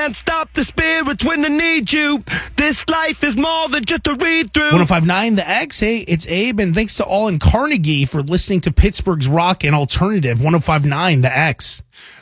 can't stop the spirits when I need you. This life is more than just a read through. 105.9 The X. Hey, it's Abe, and thanks to all in Carnegie for listening to Pittsburgh's Rock and Alternative. 105.9 The X.